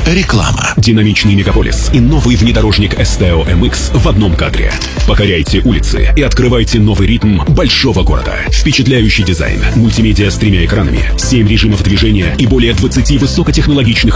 Реклама. Динамичный мегаполис и новый внедорожник Esteo MX в одном кадре. Покоряйте улицы и открывайте новый ритм большого города. Впечатляющий дизайн, мультимедиа с 3 экранами, 7 режимов движения и более 20 высокотехнологичных